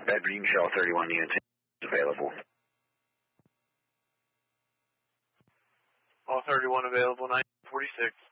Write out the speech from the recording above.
Bedford, you can show all 31 units available. All 31 available, 946.